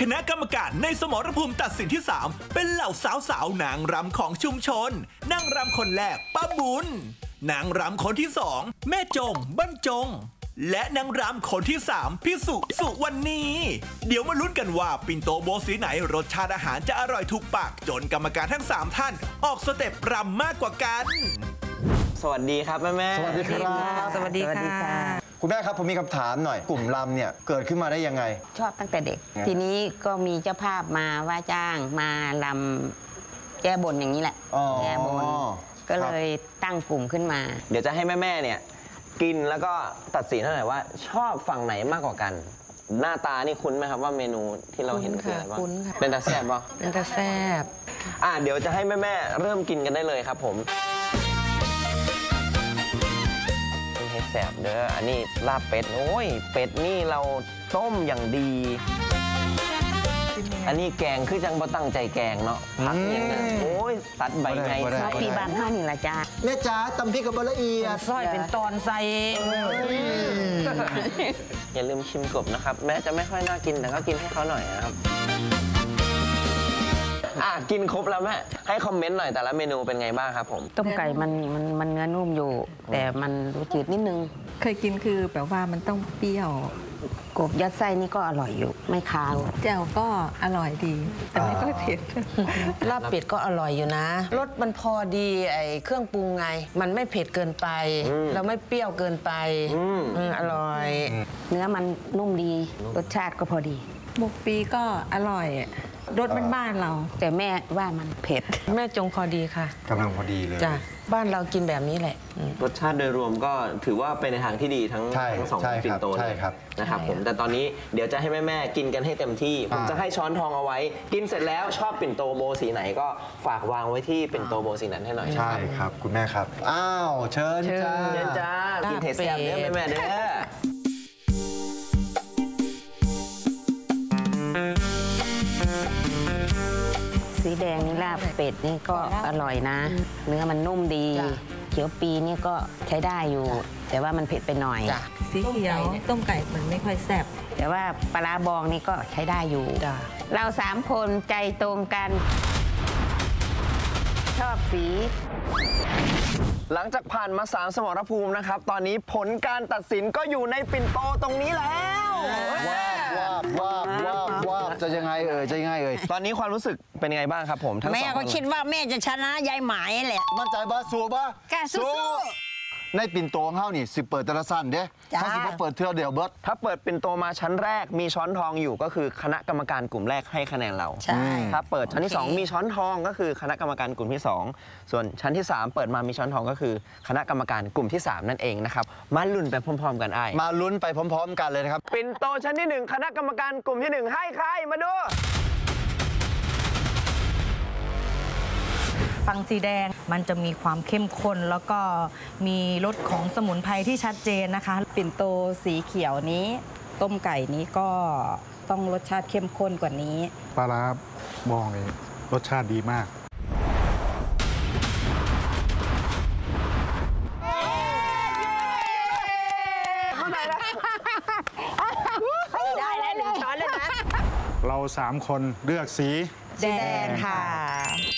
คณะกรรมการในสมรภูมิตัดสินที่ 3 เป็นเหล่าสาวๆนางรำของชุมชนนางรำคนแรกป้าบุญนางรำคนที่ 2 แม่จงบรรจงและนางรำคนที่ 3 พี่สุวรรณีเดี๋ยวมาลุ้นกันว่าปิ่นโตโบสีไหนรสชาติอาหารจะอร่อยถูกปากจนกรรมการทั้ง 3 ท่านออกสเต็ปรำมากกว่ากันสวัสดีครับแม่สวัสดีครับสวัสดีค่ะคุณแม่ครับผมมีคำถามหน่อยกลุ่มรำเนี่ยเกิดขึ้นมาได้ยังไงชอบตั้งแต่เด็กทีนี้ก็มีเจ้าภาพมาว่าจ้างมารำแก้บนอย่างนี้แหละแก้บนก็เลยตั้งกลุ่มขึ้นมาเดี๋ยวจะให้แม่เนี่ยกินแล้วก็ตัดสินเท่าไหร่ว่าชอบฝั่งไหนมากกว่ากันหน้าตานี่คุ้นไหมครับว่าเมนูที่เราเห็นคืออะไรบ้างเป็นตาแซ่บป่ะเป็นตาแซ่บเดี๋ยวจะให้แม่เริ่มกินกันได้เลยครับผมให้แซ่บเด้ออันนี้ลาบเป็ดโอ้ยเป็ดนี่เราต้มอย่างดีอันนี้แกงคือจังบ่ตั้งใจแกงเนาะผักอย่างนั้นโอ้ยตัดใบไงซอสปีบานเท่านี่ละจ้าแม่จ๋าตำพริกกับละเอียดซอยเป็นตอนใส่อย่าลืมชิมกบนะครับแม้จะไม่ค่อยน่ากินแต่ก็กินให้เขาหน่อยนะครับกินครบแล้วแม่ให้คอมเมนต์หน่อยแต่ละเมนูเป็นไงบ้างครับผมต้มไก่มันเนื้อนุ่มอยู่แต่มันรู้จืดนิดนึงเคยกินคือแบบว่ามันต้องเปรี้ยวกบยัดไส้นี่ก็อร่อยอยู่ไม่คาวแจ่วก็อร่อยดีแต่ไม่ค่อยเผ็ดลาบเป็ดก็อร่อยอยู่นะรสมันพอดีไอ้เครื่องปรุงไงมันไม่เผ็ดเกินไปแล้วไม่เปรี้ยวเกินไปอร่อยเนื้อมันนุ่มดีรสชาติก็พอดีหมกปีก็อร่อยรสบ้านเราแต่แม่ว่ามันเผ็ดแม่จงพอดีค่ะกำลังพอดีเลยจ้ะบ้านเรากินแบบนี้แหละรสชาติโดยรวมก็ถือว่าเป็นในทางที่ดีทั้งสองปิ่นโตเลยนะครับผมแต่ตอนนี้เดี๋ยวจะให้แม่กินกันให้เต็มที่ผมจะให้ช้อนทองเอาไว้กินเสร็จแล้วชอบปิ่นโตโบสีไหนก็ฝากวางไว้ที่ปิ่นโตโบสีนั้นให้หน่อยใช่ครับคุณแม่ครับเชิญจ้ากินเทสแซ่บเด้อแม่เด้อสีแดงนี่ลาบเป็ดนี่ก็อร่อยนะเนื้อมันนุ่มดีเขียวปีนี่ก็ใช้ได้อยู่แต่ว่ามันเผ็ดไปหน่อยสีเขียวต้มไก่มันไม่ค่อยแซ่บแต่ว่าปลาบองนี่ก็ใช้ได้อยู่เรา3 คนใจตรงกันชอบสีหลังจากผ่านมา3 สมรภูมินะครับตอนนี้ผลการตัดสินก็อยู่ในปิ่นโตตรงนี้แล้วว่าจะยังไงตอนนี้ความรู้สึกเป็นยังไงบ้างครับผมทั้งสองแม่ก็คิดว่าแม่จะชนะยายหมายแหละมั่นใจบ้าสู้บ้าแกสู้ในปิ่นโตของเขานี่สิเปิดแต่ละสั้นเด้ถ้าสิเปิดเทื่อเดียวเบิร์ดถ้าเปิดปิ่นโตมาชั้นแรกมีช้อนทองอยู่ก็คือคณะกรรมการกลุ่มแรกให้คะแนนเราใช่ถ้าเปิดชั้นที่2มีช้อนทองก็คือคณะกรรมการกลุ่มที่2ส่วนชั้นที่3เปิดมามีช้อนทองก็คือคณะกรรมการกลุ่มที่3นั่นเองนะครับมาลุ้นไปพร้อมๆกันมาลุ้นไปพร้อมๆกันเลยนะครับปิ่นโตชั้นที่1คณะกรรมการกลุ่มที่1ให้ใครมาดูฝั่งสีแดงมันจะมีความเข้มข้นแล้วก็มีรสของสมุนไพรที่ชัดเจนนะคะปิ่นโตสีเขียวนี้ต้มไก่นี้ก็ต้องรสชาติเข้มข้นกว่านี้ปลาร้าบองเลยรสชาติดีมากได้แล้ว1 ช้อนเลยนะเรา3 คนเลือกสีแดงค่ะ